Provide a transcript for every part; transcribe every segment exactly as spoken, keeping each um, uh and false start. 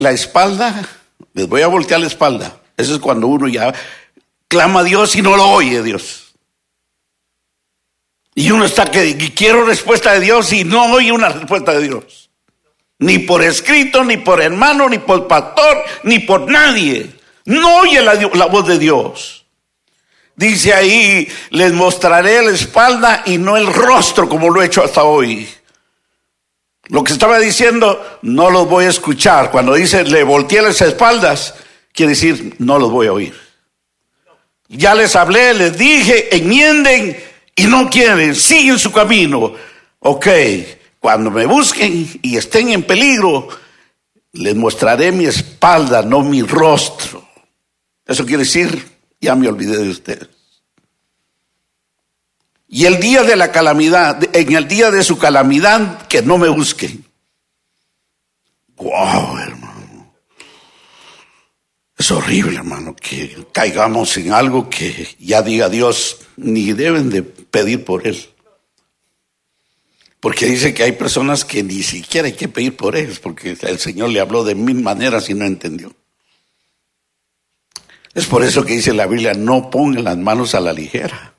la espalda, les voy a voltear la espalda. Eso es cuando uno ya clama a Dios y no lo oye Dios. Y uno está que quiero respuesta de Dios y no oye una respuesta de Dios. Ni por escrito, ni por hermano, ni por pastor, ni por nadie. No oye la, la voz de Dios. Dice ahí, les mostraré la espalda y no el rostro como lo he hecho hasta hoy. Lo que estaba diciendo, no los voy a escuchar. Cuando dice, le volteé las espaldas, quiere decir, no los voy a oír. Ya les hablé, les dije, enmienden y no quieren, siguen su camino. Ok, cuando me busquen y estén en peligro, les mostraré mi espalda, no mi rostro. Eso quiere decir, ya me olvidé de ustedes. Y el día de la calamidad, en el día de su calamidad, que no me busquen. Wow, hermano. Es horrible, hermano, que caigamos en algo que ya diga Dios, ni deben de pedir por él. Porque dice que hay personas que ni siquiera hay que pedir por ellos, porque el Señor le habló de mil maneras y no entendió. Es por eso que dice la Biblia, no pongan las manos a la ligera.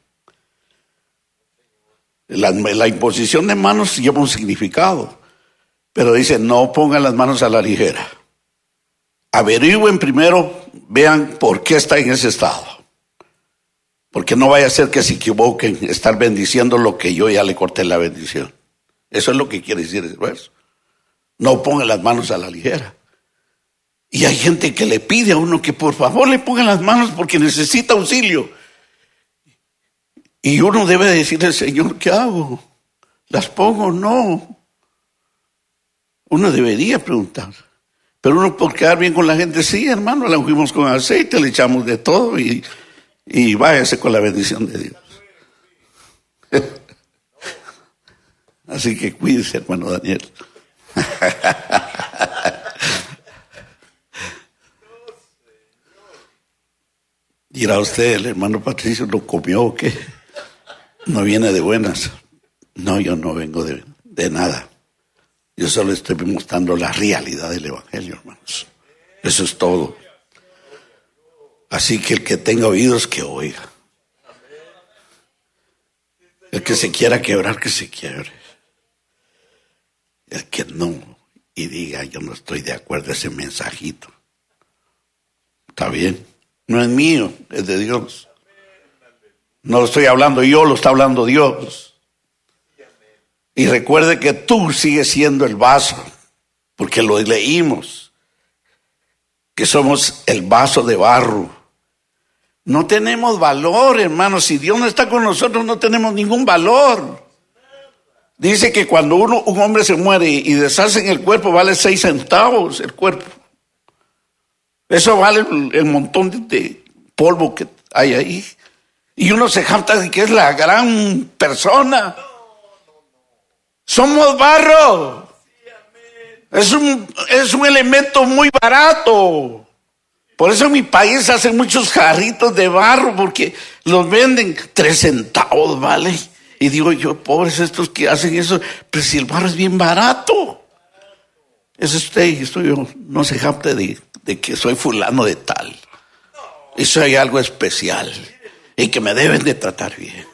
La, la imposición de manos lleva un significado, pero dice, no pongan las manos a la ligera. Averigüen primero, vean por qué está en ese estado. Porque no vaya a ser que se equivoquen, estar bendiciendo lo que yo ya le corté la bendición. Eso es lo que quiere decir ese verso. No pongan las manos a la ligera. Y hay gente que le pide a uno que por favor le pongan las manos porque necesita auxilio. Y uno debe decirle, Señor, ¿qué hago? ¿Las pongo o no? Uno debería preguntar. Pero uno por quedar bien con la gente, sí, hermano, la ungimos con aceite, le echamos de todo y, y váyase con la bendición de Dios. Así que cuídese, hermano Daniel. Dirá usted, el hermano Patricio lo comió o qué. No viene de buenas. No, yo no vengo de, de nada. Yo solo estoy mostrando la realidad del evangelio, hermanos. Eso es todo. Así que el que tenga oídos, que oiga. El que se quiera quebrar, que se quiebre. El que no, y diga, yo no estoy de acuerdo a ese mensajito. ¿Está bien? No es mío, es de Dios. No lo estoy hablando yo, lo está hablando Dios. Y recuerde que tú sigues siendo el vaso, porque lo leímos, que somos el vaso de barro. No tenemos valor, hermanos. Si Dios no está con nosotros, no tenemos ningún valor. Dice que cuando uno, un hombre se muere y deshacen el cuerpo, vale seis centavos el cuerpo. Eso vale el, el montón de, de polvo que hay ahí. Y uno se jacta de que es la gran persona. Somos barro. Es un, es un elemento muy barato. Por eso en mi país hacen muchos jarritos de barro, porque los venden tres centavos, ¿vale? Y digo yo, pobres estos que hacen eso, pero si el barro es bien barato. Es usted y estoy yo, no se jacte de, de que soy fulano de tal. Y soy algo especial. Y que me deben de tratar bien.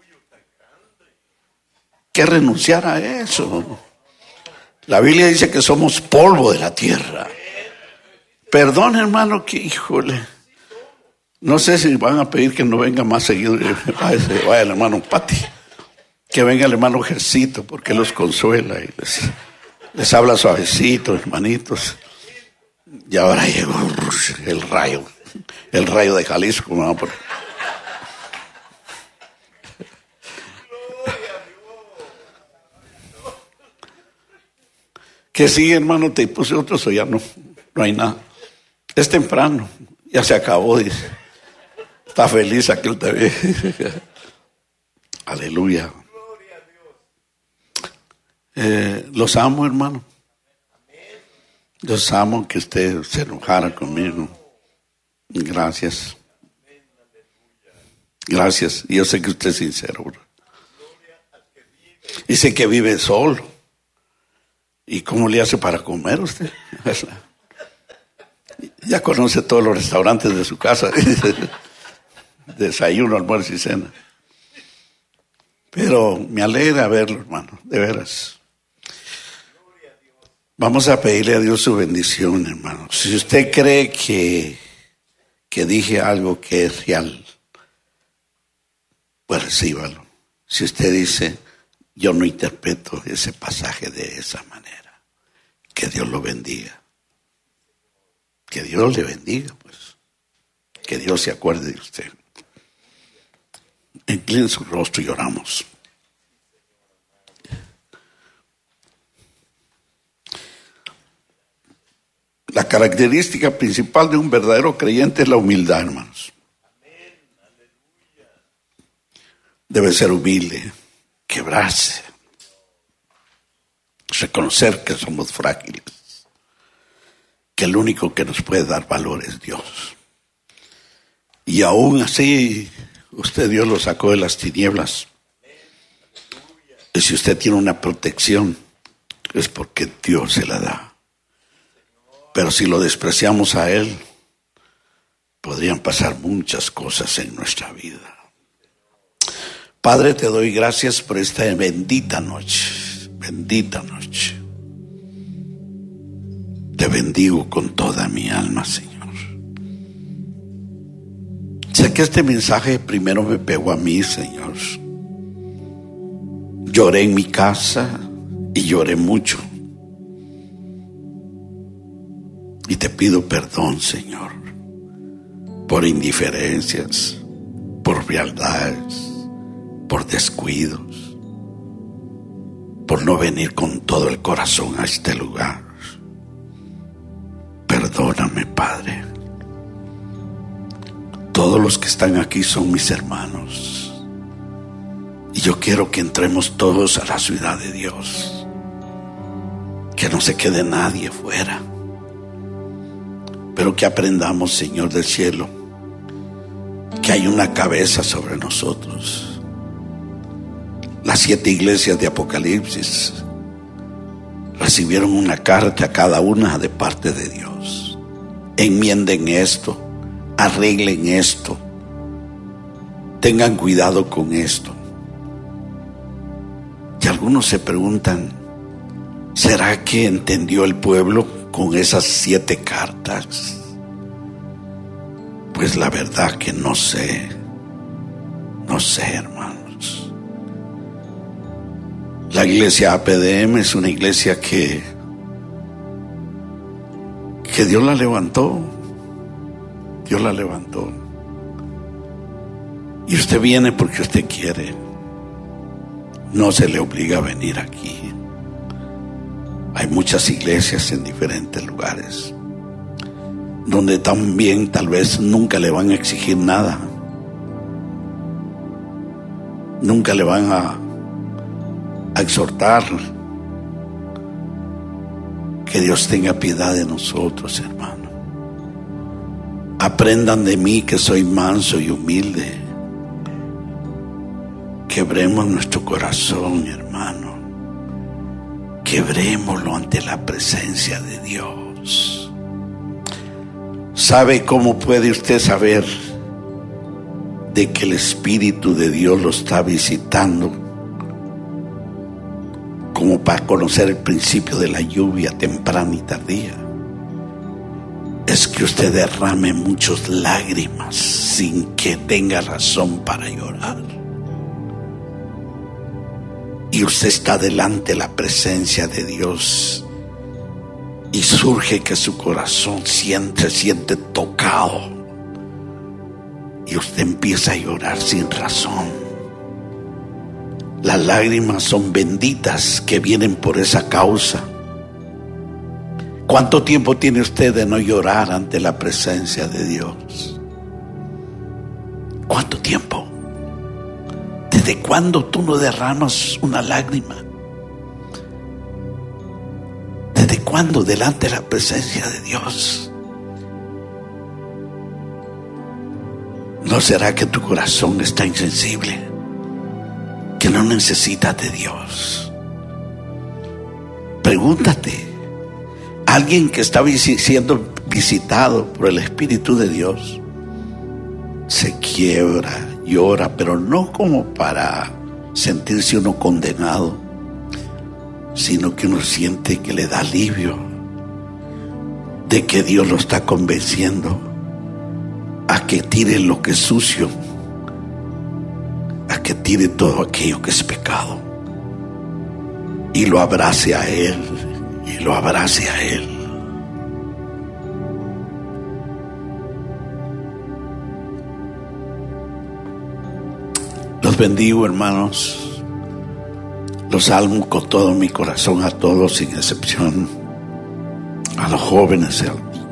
Que renunciar a eso. La Biblia dice que somos polvo de la tierra. Perdón, hermano, que híjole. No sé si van a pedir que no venga más seguido. Vaya, vaya el hermano Pati. Que venga el hermano Jercito, porque los consuela y les, les habla suavecito, hermanitos. Y ahora llegó el rayo. El rayo de Jalisco, ¿no? Por... Que sí, hermano, te puse otros o ya no, no hay nada. Es temprano, ya se acabó, dice. Está feliz aquel también. Aleluya. Eh, los amo, hermano. Los amo que usted se enojara conmigo. Gracias. Gracias. Yo sé que usted es sincero, bro. Y sé que vive solo. ¿Y cómo le hace para comer usted? Ya conoce todos los restaurantes de su casa. Desayuno, almuerzo y cena. Pero me alegra verlo, hermano, de veras. Vamos a pedirle a Dios su bendición, hermano. Si usted cree que, que dije algo que es real, pues recíbalo. Si usted dice, yo no interpreto ese pasaje de esa manera, que Dios lo bendiga. Que Dios le bendiga, pues. Que Dios se acuerde de usted. Incline su rostro y oramos. La característica principal de un verdadero creyente es la humildad, hermanos. Debe ser humilde, quebrarse, reconocer que somos frágiles, que el único que nos puede dar valor es Dios. Y aún así, usted Dios lo sacó de las tinieblas. Y si usted tiene una protección, es porque Dios se la da. Pero si lo despreciamos a Él, podrían pasar muchas cosas en nuestra vida. Padre, te doy gracias por esta bendita noche, bendita noche. Te bendigo con toda mi alma, Señor. Sé que este mensaje primero me pegó a mí, Señor. Lloré en mi casa y lloré mucho. Y te pido perdón, Señor, por indiferencias, por frialdades, por descuidos, por no venir con todo el corazón a este lugar. Perdóname, Padre. Todos los que están aquí son mis hermanos. Y yo quiero que entremos todos a la ciudad de Dios. Que no se quede nadie fuera. Pero que aprendamos, Señor del cielo, que hay una cabeza sobre nosotros. Las siete iglesias de Apocalipsis recibieron una carta cada una de parte de Dios. Enmienden esto, arreglen esto, tengan cuidado con esto. Y algunos se preguntan, ¿será que entendió el pueblo con esas siete cartas? Pues la verdad que no sé, no sé, hermanos. La iglesia A P D M es una iglesia que, que Dios la levantó, Dios la levantó. Y usted viene porque usted quiere, no se le obliga a venir aquí. Hay muchas iglesias en diferentes lugares donde también tal vez nunca le van a exigir nada, nunca le van a, a exhortar. Que Dios tenga piedad de nosotros, hermano. Aprendan de mí que soy manso y humilde. Quebremos nuestro corazón, hermano. Quebrémoslo ante la presencia de Dios. ¿Sabe cómo puede usted saber de que el Espíritu de Dios lo está visitando? Como para conocer el principio de la lluvia temprana y tardía. Es que usted derrame muchas lágrimas sin que tenga razón para llorar. Y usted está delante de la presencia de Dios. Y surge que su corazón siente, siente tocado. Y usted empieza a llorar sin razón. Las lágrimas son benditas que vienen por esa causa. ¿Cuánto tiempo tiene usted de no llorar ante la presencia de Dios? ¿Cuánto tiempo? ¿Desde cuándo tú no derramas una lágrima? ¿Desde cuándo delante de la presencia de Dios? ¿No será que tu corazón está insensible? Que no necesitas de Dios. Pregúntate. Alguien que está siendo visitado por el Espíritu de Dios, se quiebra, llora, pero no como para sentirse uno condenado, sino que uno siente que le da alivio de que Dios lo está convenciendo a que tire lo que es sucio, a que tire todo aquello que es pecado y lo abrace a Él, y lo abrace a Él. Los bendigo, hermanos. Los amo con todo mi corazón a todos, sin excepción, a los jóvenes y a los niños.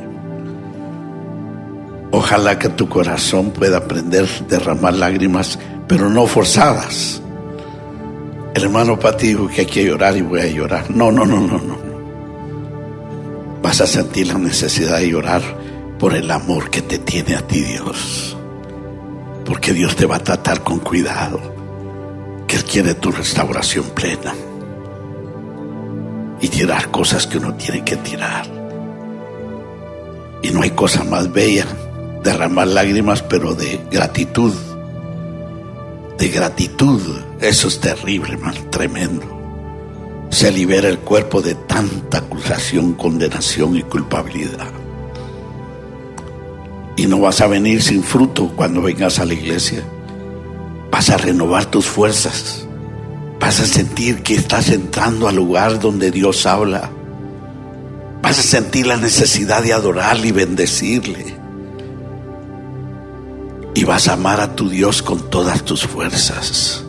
Ojalá que tu corazón pueda aprender a derramar lágrimas, pero no forzadas. El hermano Pati dijo que hay que llorar y voy a llorar. No, no, no, no, no. Vas a sentir la necesidad de llorar por el amor que te tiene a ti Dios. Porque Dios te va a tratar con cuidado, que Él quiere tu restauración plena y tirar cosas que uno tiene que tirar. Y no hay cosa más bella, derramar lágrimas, pero de gratitud. De gratitud. Eso es terrible, hermano, tremendo. Se libera el cuerpo de tanta acusación, condenación y culpabilidad. Y no vas a venir sin fruto cuando vengas a la iglesia. Vas a renovar tus fuerzas. Vas a sentir que estás entrando al lugar donde Dios habla. Vas a sentir la necesidad de adorarle y bendecirle. Y vas a amar a tu Dios con todas tus fuerzas.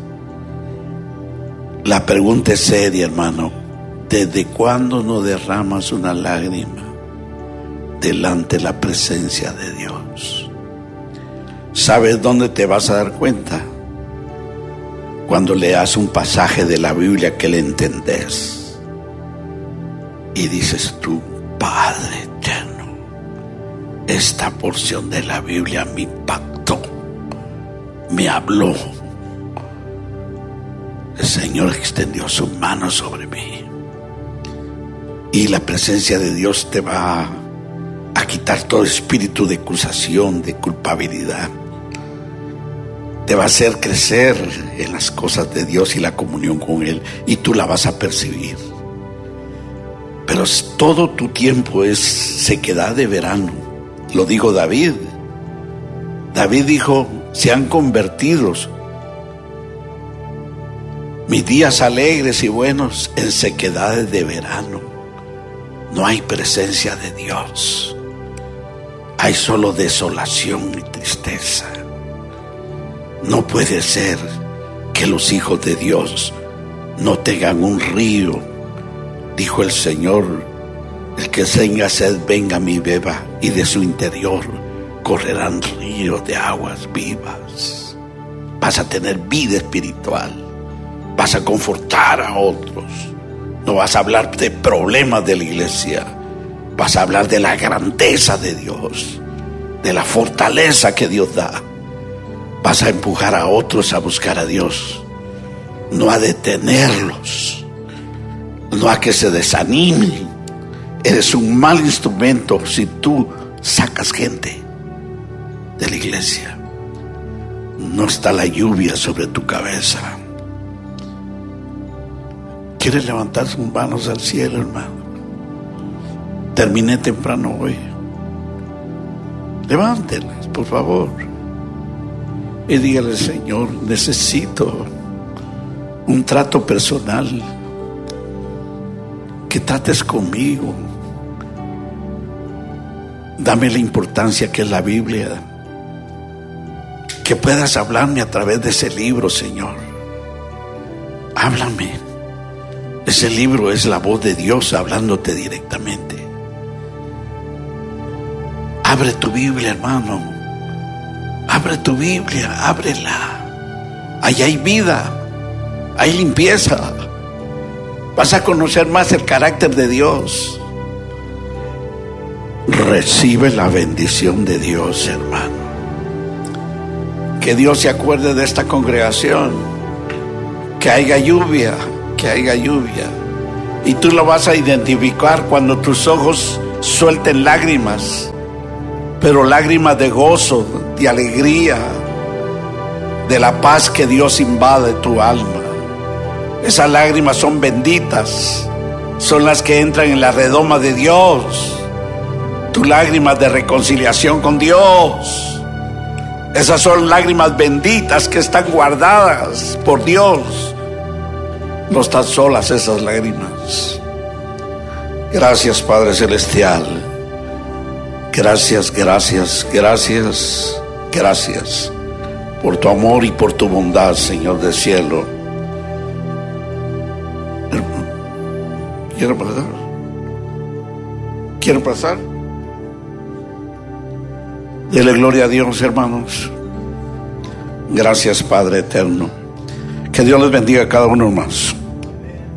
La pregunta es seria, hermano. ¿Desde cuándo no derramas una lágrima delante de la presencia de Dios? ¿Sabes dónde te vas a dar cuenta? Cuando leas un pasaje de la Biblia que le entendés y dices tú: Padre eterno, esta porción de la Biblia me impactó, me habló. El Señor extendió su mano sobre mí. Y la presencia de Dios te va a quitar todo espíritu de acusación, de culpabilidad. Te va a hacer crecer en las cosas de Dios y la comunión con Él, y tú la vas a percibir. Pero todo tu tiempo es sequedad de verano. Lo dijo David. David dijo: sean convertidos mis días alegres y buenos en sequedades de verano. No hay presencia de Dios. Hay solo desolación y tristeza. No puede ser que los hijos de Dios no tengan un río. Dijo el Señor: el que tenga sed, venga a mí, beba, y de su interior correrán ríos de aguas vivas. Vas a tener vida espiritual. Vas a confortar a otros. No vas a hablar de problemas de la iglesia. Vas a hablar de la grandeza de Dios, de la fortaleza que Dios da. Vas a empujar a otros a buscar a Dios, no a detenerlos, no a que se desanimen. Eres un mal instrumento si tú sacas gente de la iglesia. No está la lluvia sobre tu cabeza. ¿Quieres levantar sus manos al cielo, hermano? Terminé temprano hoy. Levántelas, por favor. Y dígale: Señor, necesito un trato personal. Que trates conmigo. Dame la importancia que es la Biblia. Que puedas hablarme a través de ese libro, Señor. Háblame. Ese libro es la voz de Dios hablándote directamente. Abre tu Biblia, hermano. Abre tu Biblia, ábrela. Ahí hay vida, hay limpieza. Vas a conocer más el carácter de Dios. Recibe la bendición de Dios, hermano. Que Dios se acuerde de esta congregación. Que haya lluvia, que haya lluvia. Y tú lo vas a identificar cuando tus ojos suelten lágrimas, pero lágrimas de gozo, de alegría, de la paz que Dios invade tu alma. Esas lágrimas son benditas, son las que entran en la redoma de Dios. Tus lágrimas de reconciliación con Dios, esas son lágrimas benditas que están guardadas por Dios. No están solas esas lágrimas. Gracias, Padre Celestial. Gracias, gracias, gracias, gracias por tu amor y por tu bondad, Señor del cielo. ¿Quiero pasar? ¿Quiero pasar? Dele gloria a Dios, hermanos. Gracias, Padre eterno. Que Dios les bendiga a cada uno más.